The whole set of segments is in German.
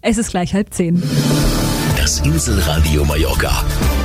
Es ist gleich 9:30. Das Inselradio Mallorca.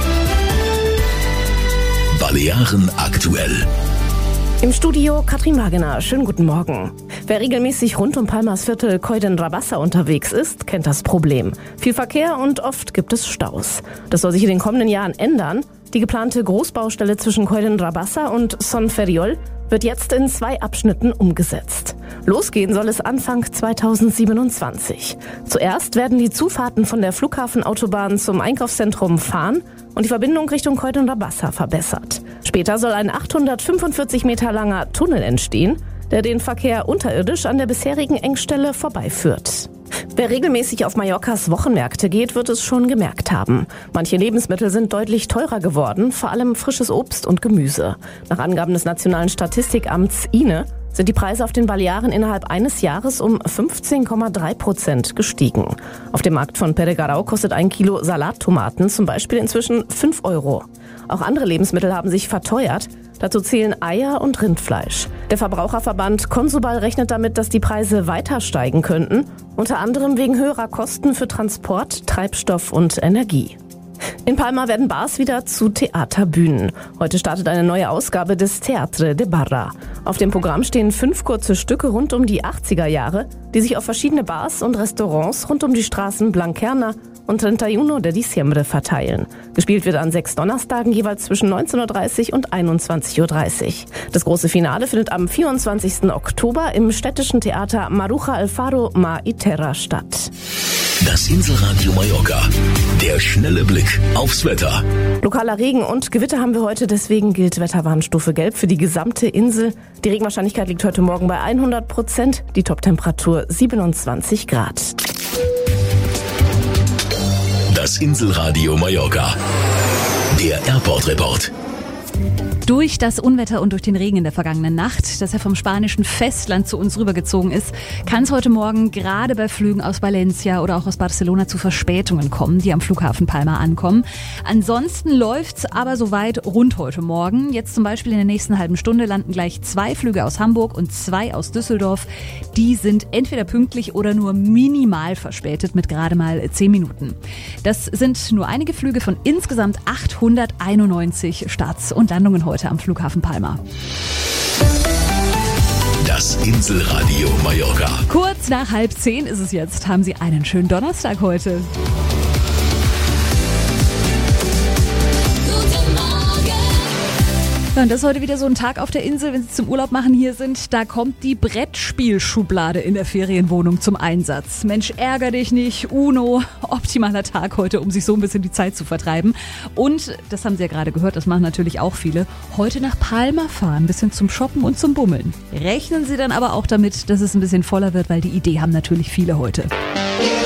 Balearen aktuell. Im Studio Katrin Wagener. Schönen guten Morgen. Wer regelmäßig rund um Palmas Viertel Coll d'Entrabassa unterwegs ist, kennt das Problem. Viel Verkehr und oft gibt es Staus. Das soll sich in den kommenden Jahren ändern. Die geplante Großbaustelle zwischen Coll d'Entrabassa und Son Ferriol wird jetzt in 2 Abschnitten umgesetzt. Losgehen soll es Anfang 2027. Zuerst werden die Zufahrten von der Flughafenautobahn zum Einkaufszentrum fahren und die Verbindung Richtung Coll d'Entrabassa verbessert. Später soll ein 845 Meter langer Tunnel entstehen, der den Verkehr unterirdisch an der bisherigen Engstelle vorbeiführt. Wer regelmäßig auf Mallorcas Wochenmärkte geht, wird es schon gemerkt haben. Manche Lebensmittel sind deutlich teurer geworden, vor allem frisches Obst und Gemüse. Nach Angaben des Nationalen Statistikamts INE sind die Preise auf den Balearen innerhalb eines Jahres um 15,3% gestiegen. Auf dem Markt von Peregarau kostet 1 Kilo Salattomaten zum Beispiel inzwischen 5 Euro. Auch andere Lebensmittel haben sich verteuert. Dazu zählen Eier und Rindfleisch. Der Verbraucherverband Consubal rechnet damit, dass die Preise weiter steigen könnten, unter anderem wegen höherer Kosten für Transport, Treibstoff und Energie. In Palma werden Bars wieder zu Theaterbühnen. Heute startet eine neue Ausgabe des Teatre de Barra. Auf dem Programm stehen 5 kurze Stücke rund um die 80er Jahre, die sich auf verschiedene Bars und Restaurants rund um die Straßen Blanquerna und 31 de Diciembre verteilen. Gespielt wird an 6 Donnerstagen jeweils zwischen 19.30 und 21.30 Uhr. Das große Finale findet am 24. Oktober im städtischen Theater Maruja Alfaro Mar y Terra statt. Das Inselradio Mallorca. Der schnelle Blick aufs Wetter. Lokaler Regen und Gewitter haben wir heute, deswegen gilt Wetterwarnstufe Gelb für die gesamte Insel. Die Regenwahrscheinlichkeit liegt heute Morgen bei 100%, die Toptemperatur 27 Grad. Das Inselradio Mallorca. Der Airport Report. Durch das Unwetter und durch den Regen in der vergangenen Nacht, das ja vom spanischen Festland zu uns rübergezogen ist, kann es heute Morgen gerade bei Flügen aus Valencia oder auch aus Barcelona zu Verspätungen kommen, die am Flughafen Palma ankommen. Ansonsten läuft's aber soweit rund heute Morgen. Jetzt zum Beispiel in der nächsten halben Stunde landen gleich 2 Flüge aus Hamburg und 2 aus Düsseldorf. Die sind entweder pünktlich oder nur minimal verspätet mit gerade mal 10 Minuten. Das sind nur einige Flüge von insgesamt 891 Starts und Landungen heute am Flughafen Palma. Das Inselradio Mallorca. Kurz nach 9:30 ist es jetzt. Haben Sie einen schönen Donnerstag heute. Und das ist heute wieder so ein Tag auf der Insel, wenn Sie zum Urlaub machen hier sind, da kommt die Brettspielschublade in der Ferienwohnung zum Einsatz. Mensch, ärger dich nicht, Uno, optimaler Tag heute, um sich so ein bisschen die Zeit zu vertreiben. Und, das haben Sie ja gerade gehört, das machen natürlich auch viele, heute nach Palma fahren, ein bisschen zum Shoppen und zum Bummeln. Rechnen Sie dann aber auch damit, dass es ein bisschen voller wird, weil die Idee haben natürlich viele heute.